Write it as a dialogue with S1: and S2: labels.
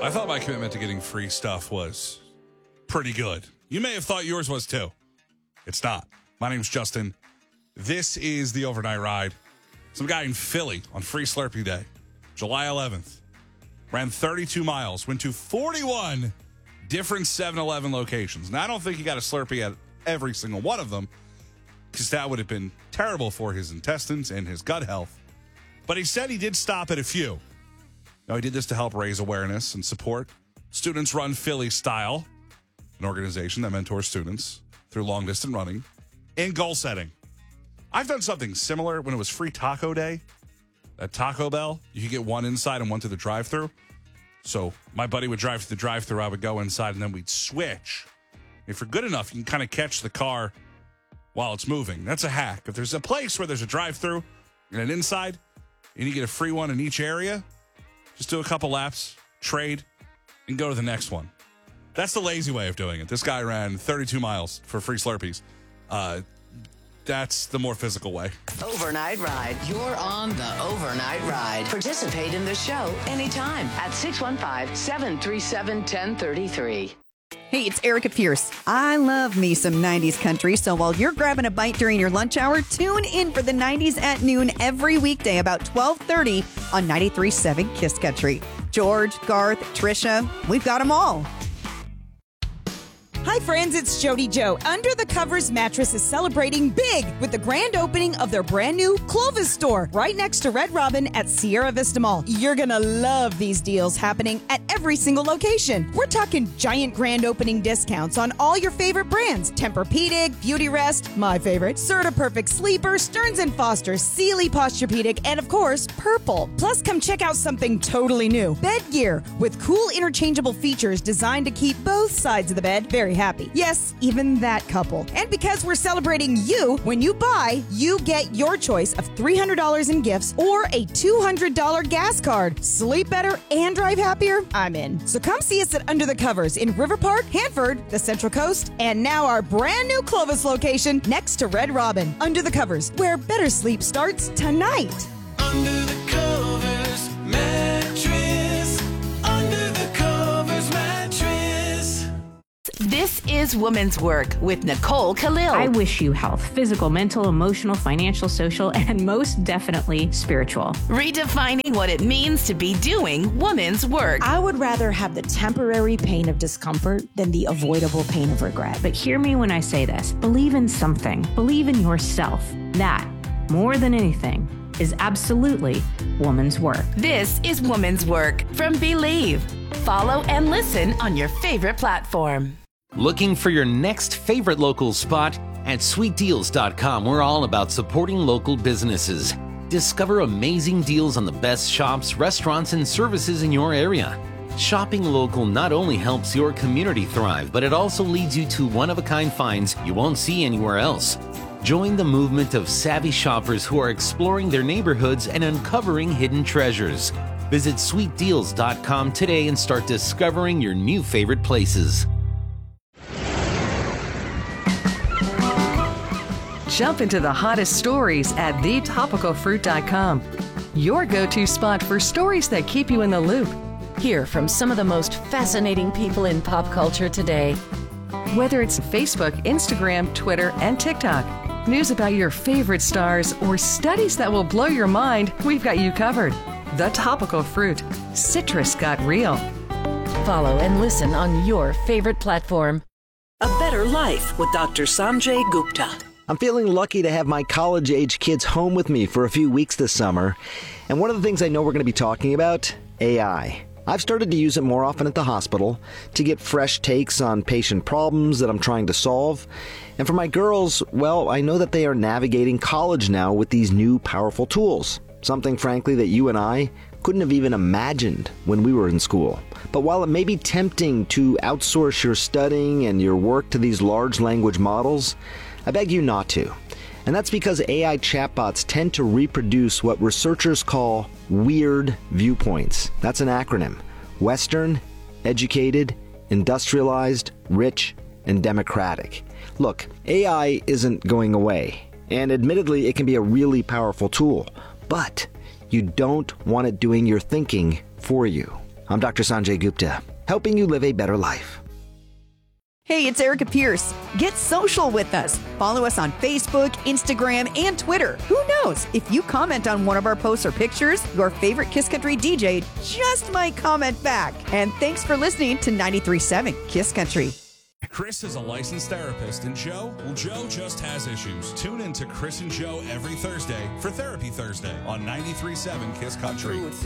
S1: I thought my commitment to getting free stuff was pretty good. You may have thought yours was too. It's not. My name's Justin. This is the Overnight Ride. Some guy in Philly on Free Slurpee Day, July 11th, ran 32 miles, went to 41 different 7-Eleven locations. Now, I don't think he got a Slurpee at every single one of them, because that would have been terrible for his intestines and his gut health. But he said he did stop at a few. Now, he did this to help raise awareness and support Students Run Philly Style, an organization that mentors students through long-distance running and goal setting. I've done something similar when it was Free Taco Day at Taco Bell. You could get one inside and one to the drive-thru. So my buddy would drive to the drive-thru, I would go inside, and then we'd switch. If you're good enough, you can kind of catch the car while it's moving. That's a hack. If there's a place where there's a drive-thru and an inside, and you get a free one in each area, just do a couple laps, trade, and go to the next one. That's the lazy way of doing it. This guy ran 32 miles for free Slurpees. That's the more physical way.
S2: Overnight Ride. You're on the Overnight Ride. Participate in the show anytime at 615-737-1033.
S3: Hey, it's Erica Pierce. I love me some 90s country, so while you're grabbing a bite during your lunch hour, tune in for the 90s at noon every weekday about 12:30 on 93.7 Kiss Country. George, Garth, Trisha, we've got them all.
S4: Hi friends, it's Jody Joe. Under the Covers Mattress is celebrating big with the grand opening of their brand new Clovis store right next to Red Robin at Sierra Vista Mall. You're gonna love these deals happening at every single location. We're talking giant grand opening discounts on all your favorite brands. Tempur-Pedic, Beautyrest, my favorite, Serta Perfect Sleeper, Stearns & Foster, Sealy Posturepedic, and of course, Purple. Plus, come check out something totally new. Bed gear with cool interchangeable features designed to keep both sides of the bed very happy. Yes, even that couple. And because we're celebrating you, when you buy, you get your choice of $300 in gifts or a $200 gas card. Sleep better and drive happier? I'm in. So come see us at Under the Covers in River Park, Hanford, the Central Coast, and now our brand new Clovis location next to Red Robin. Under the Covers, where better sleep starts tonight.
S5: Under the covers mattress. Under the covers mattress.
S2: This is Woman's Work with Nicole Khalil.
S6: I wish you health, physical, mental, emotional, financial, social, and most definitely spiritual.
S2: Redefining what it means to be doing woman's work.
S7: I would rather have the temporary pain of discomfort than the avoidable pain of regret.
S6: But hear me when I say this. Believe in something. Believe in yourself. That, more than anything, is absolutely woman's work.
S2: This is Woman's Work from Believe. Follow and listen on your favorite platform.
S8: Looking for your next favorite local spot? At sweetdeals.com, we're all about supporting local businesses. Discover amazing deals on the best shops, restaurants, and services in your area. Shopping local not only helps your community thrive, but it also leads you to one-of-a-kind finds you won't see anywhere else. Join the movement of savvy shoppers who are exploring their neighborhoods and uncovering hidden treasures. Visit sweetdeals.com today and start discovering your new favorite places.
S9: Jump into the hottest stories at thetopicalfruit.com. Your go-to spot for stories that keep you in the loop.
S10: Hear from some of the most fascinating people in pop culture today.
S9: Whether it's Facebook, Instagram, Twitter, and TikTok, news about your favorite stars, or studies that will blow your mind, we've got you covered. The Topical Fruit. Citrus got real.
S10: Follow and listen on your favorite platform.
S11: A Better Life with Dr. Sanjay Gupta.
S12: I'm feeling lucky to have my college-age kids home with me for a few weeks this summer. And one of the things I know we're going to be talking about, AI. I've started to use it more often at the hospital to get fresh takes on patient problems that I'm trying to solve. And for my girls, well, I know that they are navigating college now with these new powerful tools. Something, frankly, that you and I couldn't have even imagined when we were in school. But while it may be tempting to outsource your studying and your work to these large language models, I beg you not to. And that's because AI chatbots tend to reproduce what researchers call weird viewpoints. That's an acronym. Western, educated, industrialized, rich, and democratic. Look, AI isn't going away. And admittedly, it can be a really powerful tool. But you don't want it doing your thinking for you. I'm Dr. Sanjay Gupta, helping you live a better life.
S3: Hey, it's Erica Pierce. Get social with us. Follow us on Facebook, Instagram, and Twitter. Who knows? If you comment on one of our posts or pictures, your favorite Kiss Country DJ just might comment back. And thanks for listening to 93.7 Kiss Country.
S1: Chris is a licensed therapist, and Joe? Well, Joe just has issues. Tune in to Chris and Joe every Thursday for Therapy Thursday on 93.7 Kiss Country.